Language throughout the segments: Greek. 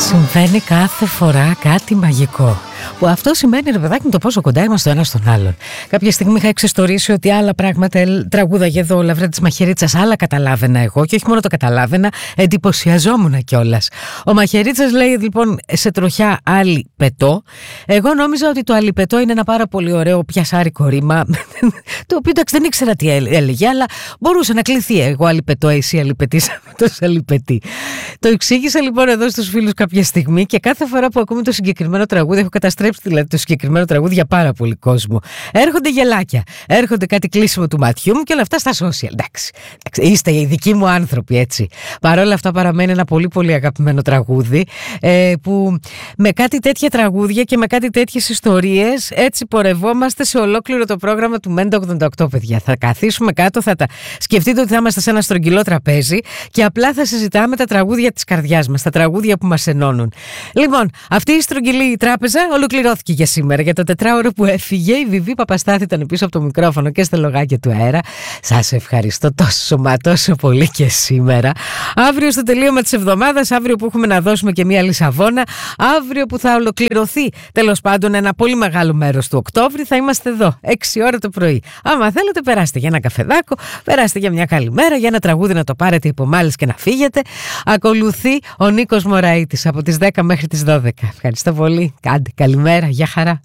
Συμβαίνει κάθε φορά κάτι μαγικό. Που αυτό σημαίνει, ρε παιδάκι μου, το πόσο κοντά είμαστε ο ένας στον άλλον. Κάποια στιγμή είχα εξιστορήσει ότι άλλα πράγματα τραγούδαγε εδώ ο Λαβρέντης Μαχαιρίτσας, άλλα καταλάβαινα εγώ και όχι μόνο το καταλάβαινα, εντυπωσιαζόμουν κιόλας. Ο Μαχαιρίτσας λέει λοιπόν σε τροχιά άλλη πετώ. Εγώ νόμιζα ότι το αλιπετώ είναι ένα πάρα πολύ ωραίο πιασάρικο ρήμα, το οποίο εντάξει δεν ήξερα τι έλεγε, αλλά μπορούσε να κληθεί. Εγώ αλιπετώ, εσύ αλιπετής, αυτός αλιπετή. Το εξήγησα λοιπόν εδώ στους φίλους κάποια στιγμή και κάθε φορά που ακούμε το συγκεκριμένο τραγούδι, έχω καταστρέψει δηλαδή το συγκεκριμένο τραγούδι για πάρα πολύ κόσμο. Έρχονται γελάκια, έρχονται κάτι κλείσιμο του ματιού μου και όλα αυτά στα social. Εντάξει, είστε οι δικοί μου άνθρωποι, έτσι. Παρ' όλα αυτά παραμένει ένα πολύ πολύ αγαπημένο τραγούδι που με κάτι τέτοια τραγούδια και με κάτι τέτοιες ιστορίες έτσι πορευόμαστε σε ολόκληρο το πρόγραμμα του Μέντα 88, παιδιά. Θα καθίσουμε κάτω, θα τα σκεφτείτε ότι θα είμαστε σε ένα στρογγυλό τραπέζι και απλά θα συζητάμε τα τραγούδια της καρδιάς μας, τα τραγούδια που μας ενώνουν. Λοιπόν, αυτή η στρογγυλή τράπεζα ολοκληρώθηκε για σήμερα. Για το τετράωρο που έφυγε, η Βιβί Παπαστάθη ήταν πίσω από το μικρόφωνο και στα λογάκια του αέρα. Σας ευχαριστώ τόσο πολύ και σήμερα. Αύριο στο τελείωμα της εβδομάδας, αύριο που έχουμε να δώσουμε και μία Λισαβόνα, αύριο που θα ολοκληρωθεί τέλος πάντων ένα πολύ μεγάλο μέρος του Οκτώβρη, θα είμαστε εδώ 6 ώρα το πρωί. Άμα θέλετε, περάστε για ένα καφεδάκο, περάστε για μια καλημέρα, για ένα τραγούδι να το πάρετε υπό μάλης και να φύγετε. Ακολουθεί ο Νίκος Μωραΐτης από τις 10 μέχρι τις 12. Ευχαριστώ πολύ. Κάντε καλημέρα, γεια χαρά.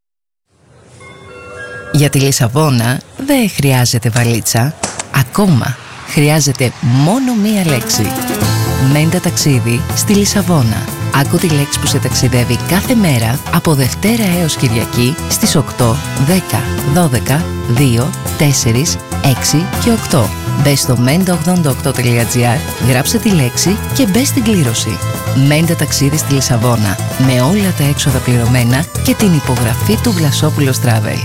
Για τη Λισαβόνα δεν χρειάζεται βαλίτσα. Ακόμα χρειάζεται μόνο μία λέξη. Μέντα ταξίδι στη Λισαβόνα. Άκου τη λέξη που σε ταξιδεύει κάθε μέρα από Δευτέρα έως Κυριακή στις 8, 10, 12, 2, 4, 6 και 8. Μπες στο menda88.gr, γράψε τη λέξη και μπες στην κλήρωση. Μέντα ταξίδι στη Λισαβόνα, με όλα τα έξοδα πληρωμένα και την υπογραφή του Βλασόπουλος Travel.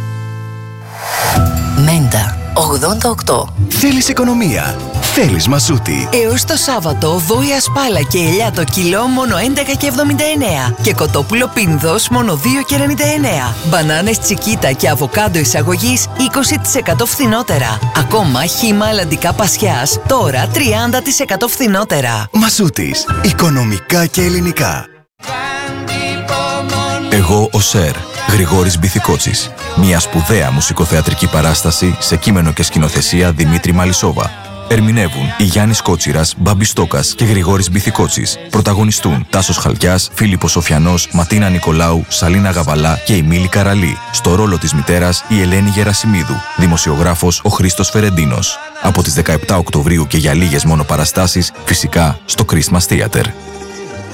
Μέντα 88. Θέλεις οικονομία, θέλεις Μασούτη. Έως το Σάββατο, βόηα σπάλα και ελιά το κιλό μόνο 11,79 και κοτόπουλο πίνδος μόνο 2,99. Μπανάνες τσικίτα και αβοκάντο εισαγωγής 20% φθηνότερα. Ακόμα χύμα αλλαντικά πασιάς τώρα 30% φθηνότερα. Μασούτης, οικονομικά και ελληνικά. Εγώ ο Σερ, Γρηγόρης Μπιθικότσης. Μια σπουδαία μουσικοθεατρική παράσταση σε κείμενο και σκηνοθεσία Δημήτρη Μαλισσόβα. Ερμηνεύουν η Γιάννης Κότσιρας, Μπάμπης Στόκας και Γρηγόρης Μπιθικότσης. Πρωταγωνιστούν Τάσος Χαλκιάς, Φίλιππος Σοφιανός, Ματίνα Νικολάου, Σαλίνα Γαβαλά και η Μίλη Καραλή. Στο ρόλο της μητέρας η Ελένη Γερασιμίδου. Δημοσιογράφος ο Χρήστος Φερεντίνος. Από τις 17 Οκτωβρίου και για λίγες μόνο παραστάσεις, φυσικά στο Christmas Theater.